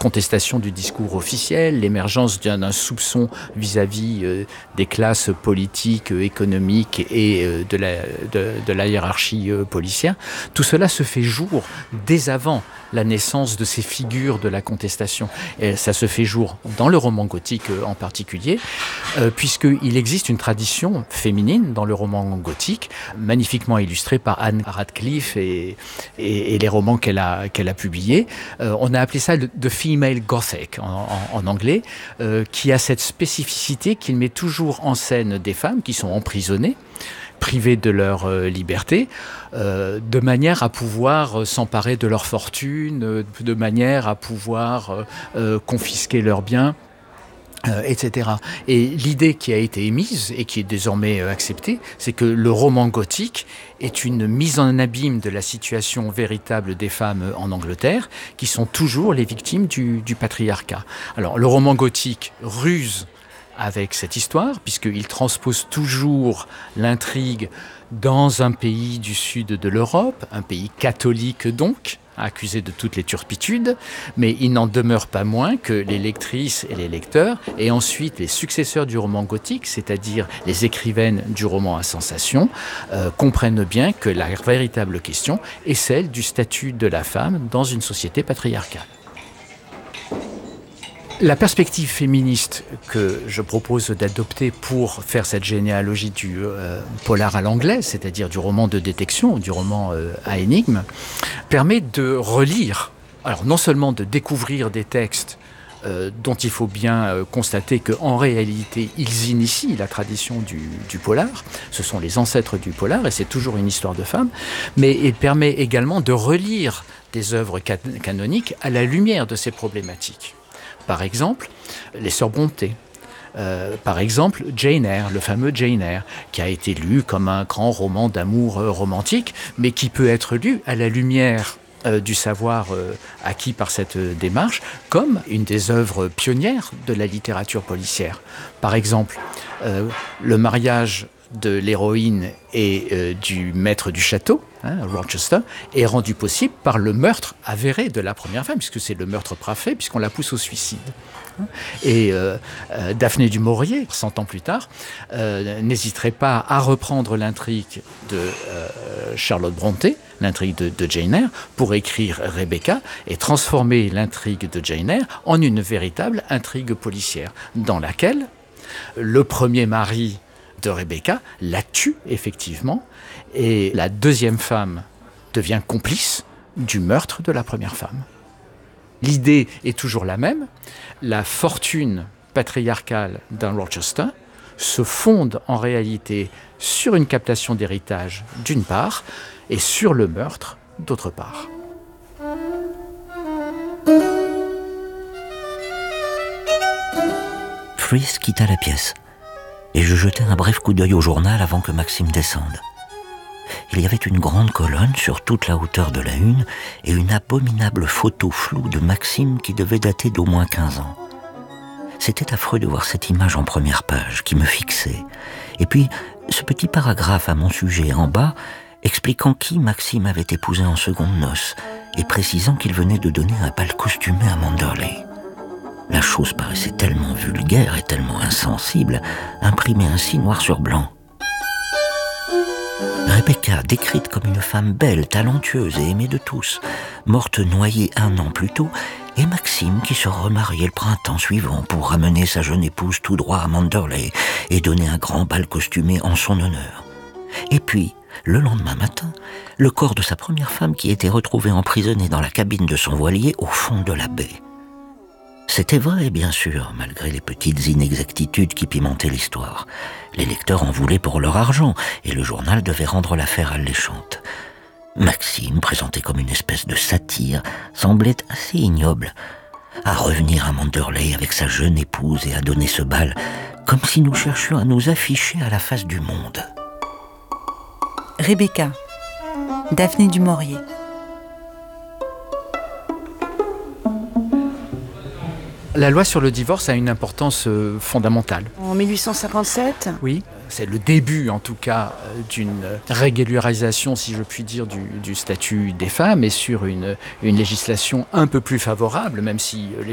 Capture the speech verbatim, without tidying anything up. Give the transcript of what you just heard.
contestation du discours officiel, l'émergence d'un, d'un soupçon vis-à-vis euh, des classes politiques, euh, économiques et euh, de, la, de, de la hiérarchie euh, policière. Tout cela se fait jour dès avant la naissance de ces figures de la contestation. Et ça se fait jour dans le roman gothique euh, en particulier, euh, puisqu'il existe une tradition féminine dans le roman gothique, magnifiquement illustrée par Anne Radcliffe et, et, et les romans qu'elle a, qu'elle a publiés. Euh, on a appelé ça le the female gothic en, en, en anglais, euh, qui a cette spécificité qu'il met toujours en scène des femmes qui sont emprisonnées, privées de leur euh, liberté, euh, de manière à pouvoir euh, s'emparer de leur fortune, euh, de manière à pouvoir euh, euh, confisquer leurs biens, euh, et cetera. Et l'idée qui a été émise et qui est désormais euh, acceptée, c'est que le roman gothique est une mise en abîme de la situation véritable des femmes en Angleterre, qui sont toujours les victimes du, du patriarcat. Alors, le roman gothique ruse avec cette histoire, puisqu'il transpose toujours l'intrigue dans un pays du sud de l'Europe, un pays catholique donc, accusé de toutes les turpitudes, mais il n'en demeure pas moins que les lectrices et les lecteurs, et ensuite les successeurs du roman gothique, c'est-à-dire les écrivaines du roman à sensation, euh, comprennent bien que la véritable question est celle du statut de la femme dans une société patriarcale. La perspective féministe que je propose d'adopter pour faire cette généalogie du euh, polar à l'anglaise, c'est-à-dire du roman de détection, du roman euh, à énigme, permet de relire, alors non seulement de découvrir des textes euh, dont il faut bien euh, constater qu'en réalité, ils initient la tradition du, du polar, ce sont les ancêtres du polar, et c'est toujours une histoire de femme, mais il permet également de relire des œuvres can- canoniques à la lumière de ces problématiques. Par exemple, les Sœurs Brontë. Euh, par exemple, Jane Eyre, le fameux Jane Eyre, qui a été lu comme un grand roman d'amour euh, romantique, mais qui peut être lu à la lumière euh, du savoir euh, acquis par cette euh, démarche, comme une des œuvres pionnières de la littérature policière. Par exemple, euh, le mariage de l'héroïne et euh, du maître du château, hein, Rochester, est rendu possible par le meurtre avéré de la première femme, puisque c'est le meurtre parfait, puisqu'on la pousse au suicide. Et euh, euh, Daphné du Maurier, cent ans plus tard, euh, n'hésiterait pas à reprendre l'intrigue de euh, Charlotte Brontë, l'intrigue de, de Jane Eyre, pour écrire Rebecca et transformer l'intrigue de Jane Eyre en une véritable intrigue policière, dans laquelle le premier mari de Rebecca la tue effectivement, et la deuxième femme devient complice du meurtre de la première femme. L'idée est toujours la même, la fortune patriarcale d'un Rochester se fonde en réalité sur une captation d'héritage d'une part, et sur le meurtre d'autre part. Freeth quitta la pièce, et je jetai un bref coup d'œil au journal avant que Maxime descende. Il y avait une grande colonne sur toute la hauteur de la une et une abominable photo floue de Maxime qui devait dater d'au moins quinze ans. C'était affreux de voir cette image en première page qui me fixait. Et puis, ce petit paragraphe à mon sujet en bas, expliquant qui Maxime avait épousé en secondes noces et précisant qu'il venait de donner un bal costumé à Manderley. La chose paraissait tellement vulgaire et tellement insensible, imprimée ainsi noir sur blanc. Rebecca, décrite comme une femme belle, talentueuse et aimée de tous, morte noyée un an plus tôt, et Maxime qui se remariait le printemps suivant pour ramener sa jeune épouse tout droit à Manderley et donner un grand bal costumé en son honneur. Et puis, le lendemain matin, le corps de sa première femme qui était retrouvé emprisonné dans la cabine de son voilier au fond de la baie. C'était vrai, bien sûr, malgré les petites inexactitudes qui pimentaient l'histoire. Les lecteurs en voulaient pour leur argent, et le journal devait rendre l'affaire alléchante. Maxime, présenté comme une espèce de satire, semblait assez ignoble. À revenir à Manderley avec sa jeune épouse et à donner ce bal, comme si nous cherchions à nous afficher à la face du monde. Rebecca, Daphné du Maurier. La loi sur le divorce a une importance euh, fondamentale. En mille huit cent cinquante-sept ? Oui, c'est le début en tout cas d'une régularisation, si je puis dire, du, du statut des femmes et sur une, une législation un peu plus favorable, même si les